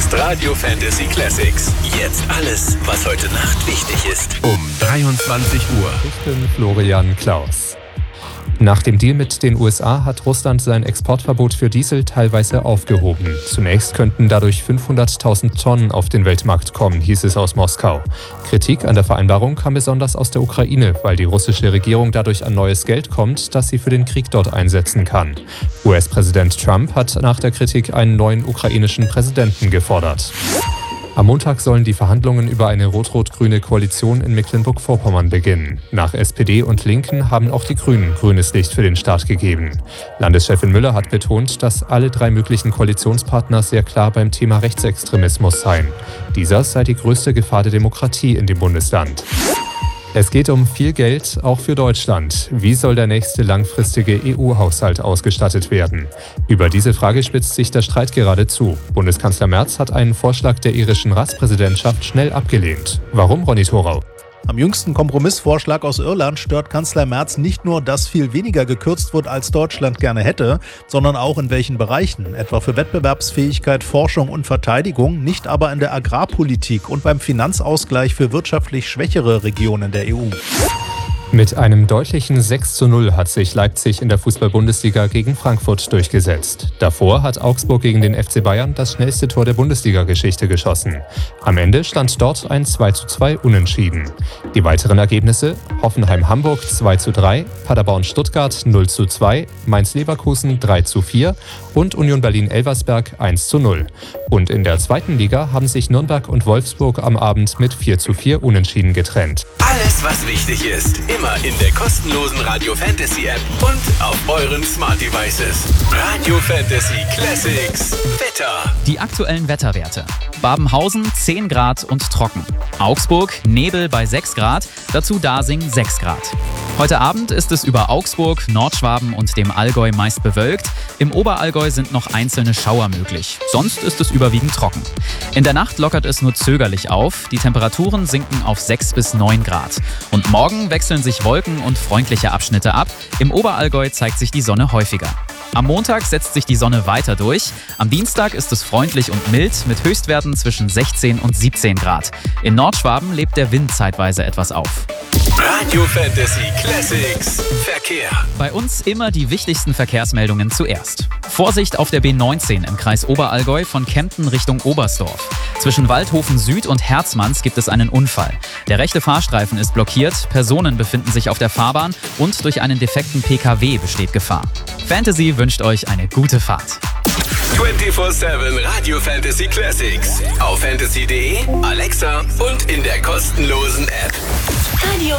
ist Radio Fantasy Classics. Jetzt alles, was heute Nacht wichtig ist. Um 23 Uhr. Ich bin Florian Klaus. Nach dem Deal mit den USA hat Russland sein Exportverbot für Diesel teilweise aufgehoben. Zunächst könnten dadurch 500.000 Tonnen auf den Weltmarkt kommen, hieß es aus Moskau. Kritik an der Vereinbarung kam besonders aus der Ukraine, weil die russische Regierung dadurch an neues Geld kommt, das sie für den Krieg dort einsetzen kann. US-Präsident Trump hat nach der Kritik einen neuen ukrainischen Präsidenten gefordert. Am Montag sollen die Verhandlungen über eine rot-rot-grüne Koalition in Mecklenburg-Vorpommern beginnen. Nach SPD und Linken haben auch die Grünen grünes Licht für den Start gegeben. Landeschefin Müller hat betont, dass alle 3 möglichen Koalitionspartner sehr klar beim Thema Rechtsextremismus seien. Dieser sei die größte Gefahr der Demokratie in dem Bundesland. Es geht um viel Geld, auch für Deutschland. Wie soll der nächste langfristige EU-Haushalt ausgestattet werden? Über diese Frage spitzt sich der Streit gerade zu. Bundeskanzler Merz hat einen Vorschlag der irischen Ratspräsidentschaft schnell abgelehnt. Warum, Ronny Thorau? Am jüngsten Kompromissvorschlag aus Irland stört Kanzler Merz nicht nur, dass viel weniger gekürzt wird, als Deutschland gerne hätte, sondern auch in welchen Bereichen, etwa für Wettbewerbsfähigkeit, Forschung und Verteidigung, nicht aber in der Agrarpolitik und beim Finanzausgleich für wirtschaftlich schwächere Regionen der EU. Mit einem deutlichen 6:0 hat sich Leipzig in der Fußball-Bundesliga gegen Frankfurt durchgesetzt. Davor hat Augsburg gegen den FC Bayern das schnellste Tor der Bundesliga-Geschichte geschossen. Am Ende stand dort ein 2:2 Unentschieden. Die weiteren Ergebnisse: Hoffenheim-Hamburg 2:3, Paderborn-Stuttgart 0:2, Mainz-Leverkusen 3:4 und Union Berlin-Elversberg 1:0. Und in der zweiten Liga haben sich Nürnberg und Wolfsburg am Abend mit 4:4 Unentschieden getrennt. Alles, was wichtig ist, immer in der kostenlosen Radio Fantasy App und auf euren Smart Devices. Radio Fantasy Classics. Wetter. Die aktuellen Wetterwerte. Babenhausen 10 Grad und trocken. Augsburg Nebel bei 6 Grad, dazu Dasing 6 Grad. Heute Abend ist es über Augsburg, Nordschwaben und dem Allgäu meist bewölkt. Im Oberallgäu sind noch einzelne Schauer möglich. Sonst ist es überwiegend trocken. In der Nacht lockert es nur zögerlich auf. Die Temperaturen sinken auf 6 bis 9 Grad. Und morgen wechseln sich Wolken und freundliche Abschnitte ab. Im Oberallgäu zeigt sich die Sonne häufiger. Am Montag setzt sich die Sonne weiter durch. Am Dienstag ist es freundlich und mild mit Höchstwerten zwischen 16 und 17 Grad. In Nordschwaben lebt der Wind zeitweise etwas auf. Radio Fantasy Classics. Verkehr. Bei uns immer die wichtigsten Verkehrsmeldungen zuerst. Vorsicht auf der B19 im Kreis Oberallgäu von Kempten Richtung Oberstdorf. Zwischen Waldhofen Süd und Herzmanns gibt es einen Unfall. Der rechte Fahrstreifen ist blockiert, Personen befinden sich auf der Fahrbahn und durch einen defekten PKW besteht Gefahr. Fantasy wünscht euch eine gute Fahrt. 24/7 Radio Fantasy Classics. Auf fantasy.de, Alexa und in der kostenlosen App. Radio